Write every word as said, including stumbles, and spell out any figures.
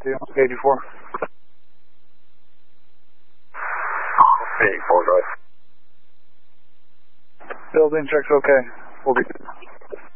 to you. eighty-four. eighty-four, go ahead. Building checks okay. We'll be